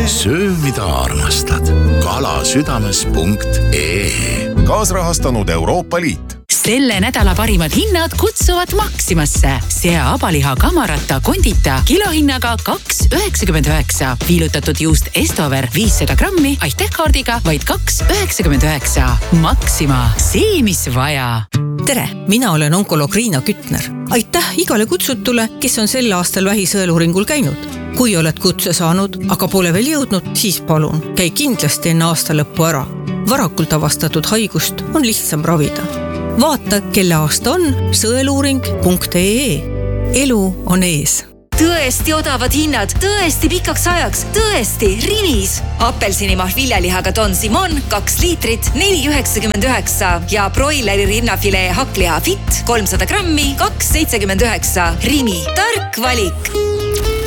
söö, mida armastad. kalasüdames.ee. Kaasrahastanud Euroopa Liit. Selle nädala parimad hinnad kutsuvad Maximasse. Sea abaliha kamarata kondita kilohinnaga 2,99. Viilutatud juust Estover 500 grammi aitähkaardiga vaid 2,99. Maxima, see mis vaja. Tere, mina olen onkoloog Riina Kütner. Aitäh igale kutsutule, kes on sel aastal vähisõeluuringul käinud. Kui oled kutse saanud, aga pole veel jõudnud, siis palun, käi kindlasti enne aasta lõppu ära. Varakult avastatud haigust on lihtsam ravida. Vaata, kelle aasta on sõeluuring.ee. Elu on ees. Tõesti odavad hinnad, tõesti pikaks ajaks, tõesti Rinis. Apelsinimahl viljalihaga Don Simon 2 liitrit 4,99 ja broileri rinnafilee hakkliha Fit 300 grammi 2,79. Rimi, tark valik.